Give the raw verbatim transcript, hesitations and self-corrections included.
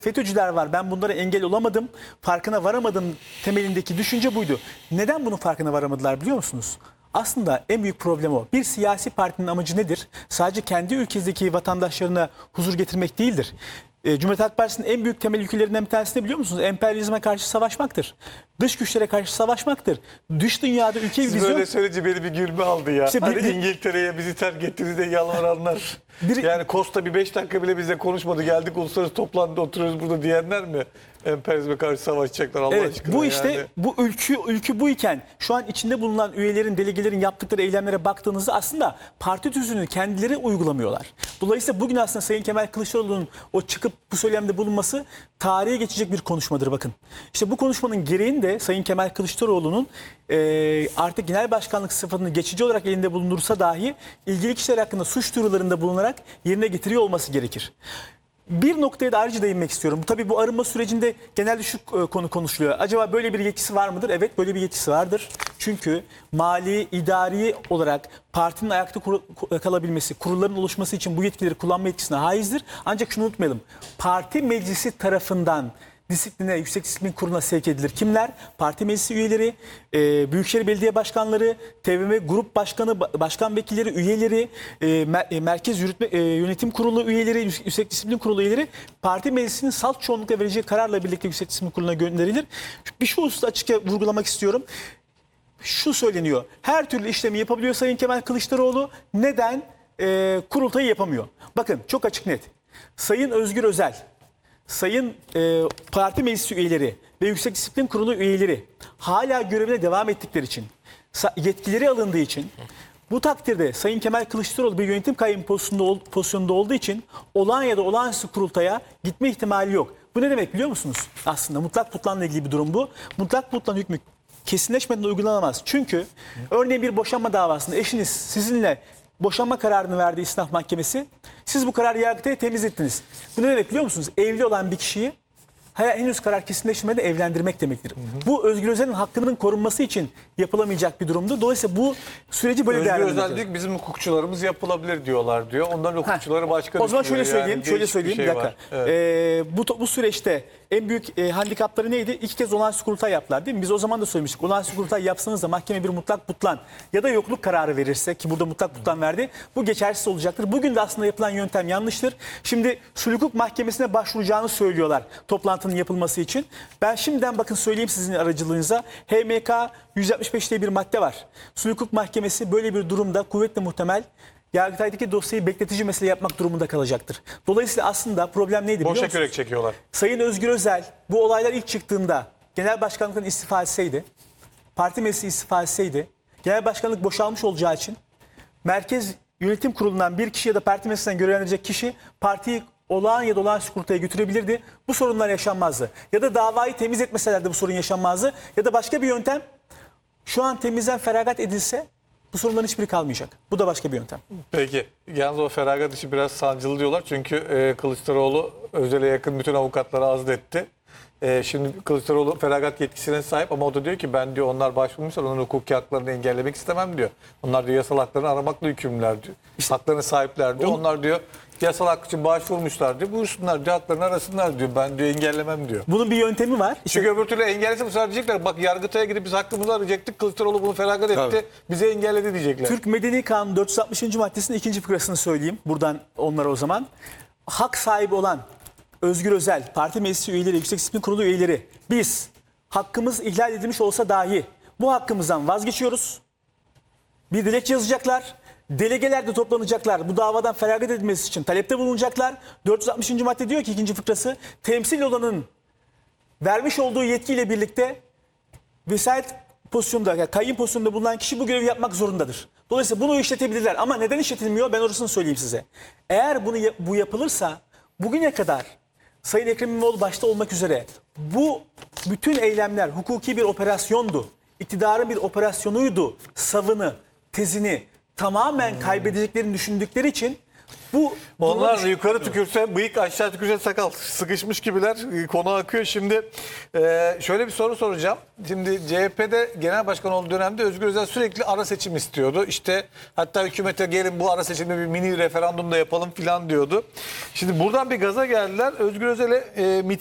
FETÖ'cüler var, ben bunlara engel olamadım, farkına varamadım temelindeki düşünce buydu. Neden bunun farkına varamadılar biliyor musunuz? Aslında en büyük problem o. Bir siyasi partinin amacı nedir? Sadece kendi ülkedeki vatandaşlarına huzur getirmek değildir. E, Cumhuriyet Halk Partisi'nin en büyük temel ülkelerinden bir tanesi ne biliyor musunuz? Emperyalizme karşı savaşmaktır. Dış güçlere karşı savaşmaktır. Dış dünyada ülke Siz vizyon... böyle söyleyince beni bir gülme aldı ya. İşte bir- hani bir- İngiltere'ye bizi terk ettiğinizde yalvaranlar. Bir- Yani Costa bir beş dakika bile bizle konuşmadı. Geldik uluslararası toplantıda oturuyoruz burada diyenler mi? Emperyalizme karşı savaşacaklar Allah Evet, aşkına. bu işte yani. bu ülkü ülkü bu iken şu an içinde bulunan üyelerin, delegelerin yaptıkları eylemlere baktığınızda aslında parti tüzüğünü kendileri uygulamıyorlar. Dolayısıyla bugün aslında Sayın Kemal Kılıçdaroğlu'nun o çıkıp bu söylemde bulunması tarihe geçecek bir konuşmadır bakın. İşte bu konuşmanın gereğini de Sayın Kemal Kılıçdaroğlu'nun e, artık genel başkanlık sıfatını geçici olarak elinde bulundursa dahi ilgili kişiler hakkında suç duyurularında bulunarak yerine getiriyor olması gerekir. Bir noktaya da ayrıca değinmek istiyorum. Tabii bu arınma sürecinde genelde şu e, konu konuşuluyor. Acaba böyle bir yetkisi var mıdır? Evet, böyle bir yetkisi vardır. Çünkü mali, idari olarak partinin ayakta kur- kalabilmesi, kurulların oluşması için bu yetkileri kullanma yetkisine haizdir. Ancak şunu unutmayalım. Parti meclisi tarafından disipline, Yüksek Disiplin Kurulu'na sevk edilir. Kimler? Parti meclisi üyeleri, e, Büyükşehir Belediye Başkanları, T V M Grup Başkanı, Başkan Vekilleri, üyeleri, e, Mer- e, Merkez Yürütme, e, Yönetim Kurulu üyeleri, Yük- Yüksek Disiplin Kurulu üyeleri parti meclisinin salt çoğunlukla vereceği kararla birlikte Yüksek Disiplin Kurulu'na gönderilir. Bir şu hususta açıkça vurgulamak istiyorum. Şu söyleniyor. Her türlü işlemi yapabiliyor Sayın Kemal Kılıçdaroğlu. Neden e, kurultayı yapamıyor? Bakın çok açık net. Sayın Özgür Özel, Sayın e, parti meclisi üyeleri ve Yüksek Disiplin Kurulu üyeleri hala görevine devam ettikleri için, sa- yetkileri alındığı için, bu takdirde Sayın Kemal Kılıçdaroğlu bir yönetim kayyum pozisyonunda, ol- pozisyonunda olduğu için olağan ya da olağanüstü kurultaya gitme ihtimali yok. Bu ne demek biliyor musunuz? Aslında mutlak putlanla ilgili bir durum bu. Mutlak putlan hükmü kesinleşmeden uygulanamaz. Çünkü örneğin bir boşanma davasında eşiniz sizinle boşanma kararını verdi İstinaf Mahkemesi. Siz bu kararı yargıtaya temiz ettiniz. Bu ne demek biliyor musunuz? Evli olan bir kişiyi henüz karar kesinleşmeden evlendirmek demektir. Hı hı. Bu Özgür Özel'in hakkının korunması için yapılamayacak bir durumdur. Dolayısıyla bu süreci böyle Özgür değerlendireceğiz. Özel diyor ki bizim hukukçularımız yapılabilir diyorlar diyor. Onların hukukçuları başka O zaman düşünüyor. şöyle söyleyeyim, Yani şöyle değişik söyleyeyim bir, şey dakika. var. Evet. Ee, bu bu süreçte en büyük e, handikapları neydi? İki kez olağanüstü kurultay yaptılar değil mi? Biz o zaman da söylemiştik. Olağanüstü kurultay yapsanız da mahkeme bir mutlak butlan ya da yokluk kararı verirse ki burada mutlak butlan verdi. Bu geçersiz olacaktır. Bugün de aslında yapılan yöntem yanlıştır. Şimdi Sulh Hukuk Mahkemesi'ne başvuracağını söylüyorlar toplantının yapılması için. Ben şimdiden bakın söyleyeyim sizin aracılığınıza. H M K yüz altmış beş diye bir madde var. Sulh Hukuk Mahkemesi böyle bir durumda kuvvetle muhtemel Yargıtay'daki dosyayı bekletici mesele yapmak durumunda kalacaktır. Dolayısıyla aslında problem neydi biliyor Boşa musunuz? kürek çekiyorlar. Sayın Özgür Özel bu olaylar ilk çıktığında genel başkanlıktan istifa etseydi, parti meclisi istifa etseydi, genel başkanlık boşalmış olacağı için Merkez Yönetim Kurulu'ndan bir kişi ya da parti meclisinden görevlendirecek kişi partiyi olağan ya da olağanüstü kurultaya götürebilirdi. Bu sorunlar yaşanmazdı. Ya da davayı temiz etmeselerdi bu sorun yaşanmazdı. Ya da başka bir yöntem şu an temizden feragat edilse bu sorunların hiçbiri kalmayacak. Bu da başka bir yöntem. Peki. Yalnız o feragat işi biraz sancılı diyorlar. Çünkü e, Kılıçdaroğlu Özel'e yakın bütün avukatları azletti. E, şimdi Kılıçdaroğlu feragat yetkisine sahip ama o da diyor ki ben diyor onlar başvurmuşlar onun hukuki haklarını engellemek istemem diyor. Onlar diyor yasal haklarını aramakla yükümlüler diyor. İşte, haklarına sahipler diyor. On... Onlar diyor yasal hak için başvurmuşlar diyor. Buyursunlar diyor haklarını arasınlar diyor. Ben diyor engellemem diyor. Bunun bir yöntemi var. İşte... Çünkü öbür türlü engellese bu sefer diyecekler. Bak Yargıtay'a gidip biz hakkımızı arayacaktık. Kılıçdaroğlu bunu feragat etti. Tabii. Bize engelledi diyecekler. Türk Medeni Kanunu dört yüz altmışıncı maddesinin ikinci fıkrasını söyleyeyim. Buradan onlara o zaman. Hak sahibi olan Özgür Özel, parti meclisi üyeleri, Yüksek Disiplin Kurulu üyeleri biz hakkımız ihlal edilmiş olsa dahi bu hakkımızdan vazgeçiyoruz. Bir dilekçe yazacaklar. Delegeler de toplanacaklar. Bu davadan feragat edilmesi için talepte bulunacaklar. dört yüz altmışıncı madde diyor ki ikinci fıkrası temsil olanın vermiş olduğu yetkiyle birlikte vesayet pozisyonunda, yani kayyum pozisyonunda bulunan kişi bu görevi yapmak zorundadır. Dolayısıyla bunu işletebilirler. Ama neden işletilmiyor? Ben orasını söyleyeyim size. Eğer bunu bu yapılırsa bugüne kadar Sayın Ekrem İmamoğlu başta olmak üzere bu bütün eylemler hukuki bir operasyondu. İktidarın bir operasyonuydu. Savını, tezini tamamen kaybedeceklerini düşündükleri için Bu Onlar yukarı tükürse bıyık, aşağı tükürse sakal, sıkışmış gibiler. Konu akıyor. Şimdi e, şöyle bir soru soracağım. Şimdi C H P'de genel başkan olduğu dönemde Özgür Özel sürekli ara seçim istiyordu. İşte hatta hükümete gelin bu ara seçimde bir mini referandum da yapalım filan diyordu. Şimdi buradan bir gaza geldiler. Özgür Özel'e e,